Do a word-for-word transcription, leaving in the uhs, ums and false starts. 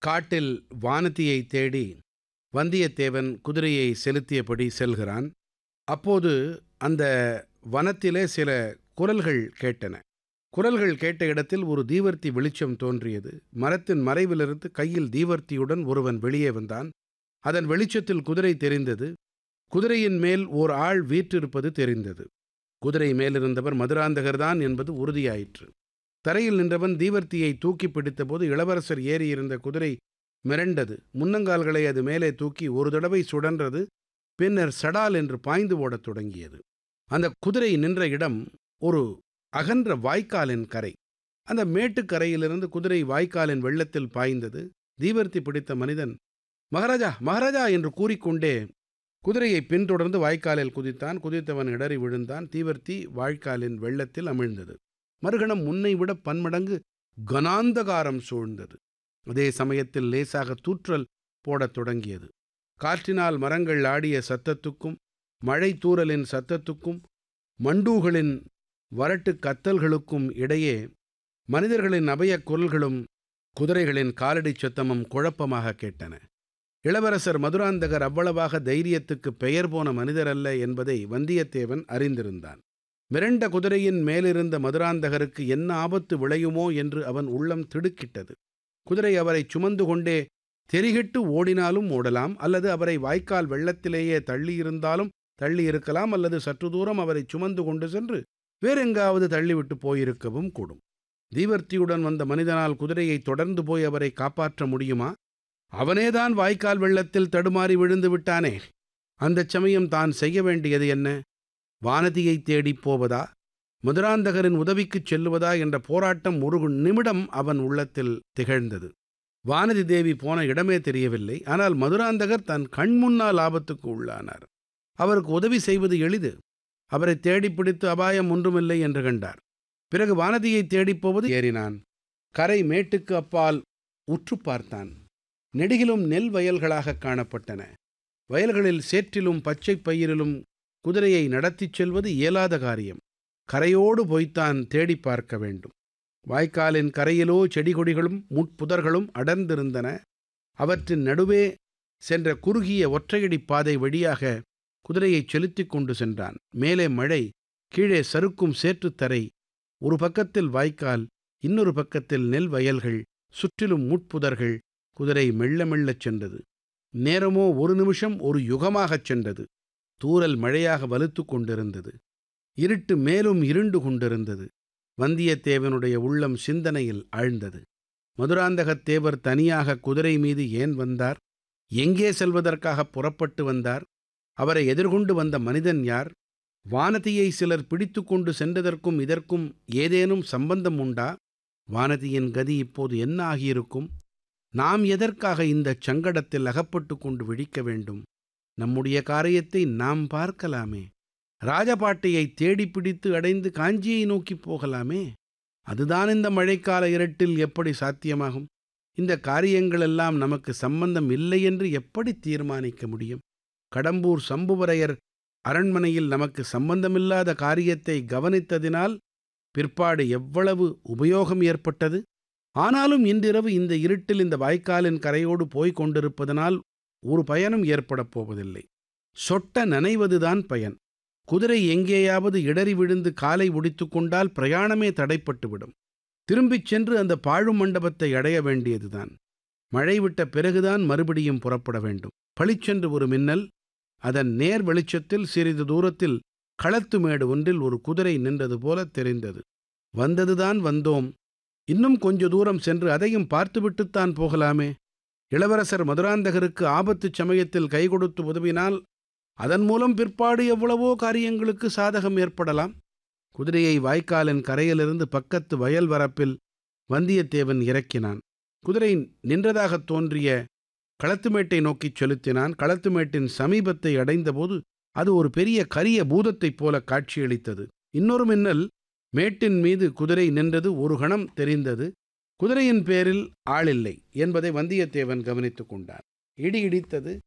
காட்டில் வானதியை தேடி வந்தியத்தேவன் குதிரையை செலுத்தியபடி செல்கிறான். அப்போது அந்த வனத்திலே சில குரல்கள் கேட்டன. குரல்கள் கேட்ட இடத்தில் ஒரு தீவர்த்தி வெளிச்சம் தோன்றியது. மரத்தின் மறைவிலிருந்து கையில் தீவர்த்தியுடன் ஒருவன் வெளியே வந்தான். அதன் வெளிச்சத்தில் குதிரை தெரிந்தது. குதிரையின் மேல் ஓர் ஆள் வீற்றிருப்பது தெரிந்தது. குதிரை மேலிருந்தவர் மதுராந்தகர்தான் என்பது உறுதியாயிற்று. தரையில் நின்றவன் தீவர்த்தியை தூக்கி பிடித்தபோது இளவரசர் ஏறியிருந்த குதிரை மிரண்டது. முன்னங்கால்களை அது மேலே தூக்கி ஒரு தடவை சுழன்றது. பின்னர் சடால் என்று பாய்ந்து ஓடத் தொடங்கியது. அந்த குதிரை நின்ற இடம் ஒரு அகன்ற வாய்க்காலின் கரை. அந்த மேட்டுக்கரையிலிருந்து குதிரை வாய்க்காலின் வெள்ளத்தில் பாய்ந்தது. தீவர்த்தி பிடித்த மனிதன் மகாராஜா மகாராஜா என்று கூறிக்கொண்டே குதிரையை பின்தொடர்ந்து வாய்க்காலில் குதித்தான். குதித்தவன் இடறி விழுந்தான். தீவர்த்தி வாய்க்காலின் வெள்ளத்தில் அமிழ்ந்தது. மறுகணம் முன்னை விட பன்மடங்கு கனாந்தகாரம் சூழ்ந்தது. அதே சமயத்தில் லேசாக தூற்றல் போடத் தொடங்கியது. காற்றினால் மரங்கள் ஆடிய சத்தத்துக்கும் மழை தூறலின் சத்தத்துக்கும் மண்டூகளின் வரட்டு கத்தல்களுக்கும் இடையே மனிதர்களின் அபயக் குரல்களும் குதிரைகளின் காலடிச் சத்தமும் குழப்பமாக கேட்டன. இளவரசர் மதுராந்தகர் அவ்வளவாக தைரியத்துக்கு பெயர் போன மனிதரல்ல என்பதை வந்தியத்தேவன் அறிந்திருந்தான். மிரண்ட குதிரையின் மேலிருந்த மதுராந்தகருக்கு என்ன ஆபத்து விளையுமோ என்று அவன் உள்ளம் திடுக்கிட்டது. குதிரை அவரை சுமந்து கொண்டே தெரிகிட்டு ஓடினாலும் ஓடலாம், அல்லது அவரை வாய்க்கால் வெள்ளத்திலேயே தள்ளியிருந்தாலும் தள்ளியிருக்கலாம், அல்லது சற்று தூரம் அவரை சுமந்து கொண்டு சென்று வேறெங்காவது தள்ளிவிட்டு போயிருக்கவும் கூடும். தீவர்த்தியுடன் வந்த மனிதனால் குதிரையை தொடர்ந்து போய் அவரை காப்பாற்ற முடியுமா? அவனேதான் வாய்க்கால் வெள்ளத்தில் தடுமாறி விழுந்து விட்டானே. அந்தச் சமயம் தான் செய்ய வேண்டியது என்ன? வானதியை தேடிப் போவதா, மதுராந்தகரின் உதவிக்குச் செல்லுவதா என்ற போராட்டம் ஒரு நிமிடம் அவன் உள்ளத்தில் திகழ்ந்தது. வானதி தேவி போன இடமே தெரியவில்லை. ஆனால் மதுராந்தகர் தன் கண்முன்னால் ஆபத்துக்கு உள்ளானார். அவருக்கு உதவி செய்வது எளிது. அவரை தேடிப்பிடித்து அபாயம் ஒன்றுமில்லை என்று கண்டார். பிறகு வானதியை தேடிப்போவது ஏறினான். கரை மேட்டுக்கு அப்பால் உற்று பார்த்தான். நெடுகிலும் நெல் வயல்களாக காணப்பட்டன. வயல்களில் சேற்றிலும் பச்சை பயிரிலும் குதிரையை நடத்திச் செல்வது இயலாத காரியம். கரையோடு போய்த்தான் தேடி பார்க்க வேண்டும். வாய்க்காலின் கரையிலோ செடிகொடிகளும் முட்புதர்களும் அடர்ந்திருந்தன. அவற்றின் நடுவே சென்ற குறுகிய ஒற்றையடிப் பாதை வழியாக குதிரையை செலுத்திக் கொண்டு சென்றான். மேலே மழை, கீழே சறுக்கும் சேற்றுத்தரை. ஒரு பக்கத்தில் வாய்க்கால், இன்னொரு பக்கத்தில் நெல் வயல்கள், சுற்றிலும் முட்புதர்கள். குதிரை மெல்ல மெல்லச் சென்றது. நேரமோ ஒரு நிமிஷம் ஒரு யுகமாகச் சென்றது. தூறல் மழையாக வலுத்து கொண்டிருந்தது. இருட்டு மேலும் இருண்டு கொண்டிருந்தது. வந்தியத்தேவனுடைய உள்ளம் சிந்தனையில் ஆழ்ந்தது. மதுராந்தகத் தேவர் தனியாக குதிரை மீது ஏன் வந்தார்? எங்கே செல்வதற்காக புறப்பட்டு வந்தார்? அவரை எதிர்கொண்டு வந்த மனிதன் யார்? வானதியை சிலர் பிடித்து கொண்டு சென்றதற்கும் இதற்கும் ஏதேனும் சம்பந்தம் உண்டா? வானதியின் கதி இப்போது என்ன ஆகியிருக்கும்? நாம் எதற்காக இந்தச் சங்கடத்தில் அகப்பட்டு கொண்டு விழிக்க வேண்டும்? நம்முடைய காரியத்தை நாம் பார்க்கலாமே. ராஜபாட்டையை தேடி பிடித்து அடைந்து காஞ்சியை நோக்கி போகலாமே. அதுதான் இந்த மழைக்கால இருட்டில் எப்படி சாத்தியமாகும்? இந்த காரியங்களெல்லாம் நமக்கு சம்பந்தம் இல்லை என்று எப்படி தீர்மானிக்க முடியும்? கடம்பூர் சம்புவரையர் அரண்மனையில் நமக்கு சம்பந்தமில்லாத காரியத்தை கவனித்ததினால் பிற்பாடு எவ்வளவு உபயோகம் ஏற்பட்டது. ஆனாலும் இன்றிரவு இந்த இருட்டில் இந்த வாய்க்காலின் கரையோடு போய்க் கொண்டிருப்பதனால் ஒரு பயனும் ஏற்படப் போவதில்லை. சொட்ட நனைவதுதான் பயன். குதிரை எங்கேயாவது இடறி விழுந்து காலை ஒடித்து கொண்டால் பிரயாணமே தடைப்பட்டுவிடும். திரும்பிச் சென்று அந்த பாழும் மண்டபத்தை அடைய வேண்டியதுதான். மழை விட்ட பிறகுதான் மறுபடியும் புறப்பட வேண்டும். பளிச்சென்று ஒரு மின்னல். அதன் நேர் வெளிச்சத்தில் சிறிது தூரத்தில் களத்து மேடு ஒன்றில் ஒரு குதிரை நின்றது போல தெரிந்தது. வந்ததுதான் வந்தோம். இன்னும் கொஞ்ச தூரம் சென்று அதையும் பார்த்துவிட்டுத்தான் போகலாமே. இளவரசர் மதுராந்தகருக்கு ஆபத்து சமயத்தில் கை கொடுத்து உதவினால் அதன் மூலம் பிற்பாடு எவ்வளவோ காரியங்களுக்கு சாதகம் ஏற்படலாம். குதிரையை வாய்க்காலின் கரையிலிருந்து பக்கத்து வயல் வரப்பில் வந்தியத்தேவன் இறக்கினான். குதிரை நின்றதாகத் தோன்றிய களத்துமேட்டை நோக்கிச் செலுத்தினான். களத்துமேட்டின் சமீபத்தை அடைந்தபோது அது ஒரு பெரிய கரிய பூதத்தைப் போல காட்சியளித்தது. இன்னொரு மின்னல். மேட்டின் மீது குதிரை நின்றது ஒரு கணம் தெரிந்தது. குதிரையின் பேரில் ஆளில்லை என்பதை வந்தியத்தேவன் கவனித்துக் கொண்டான். இடி இடித்தது.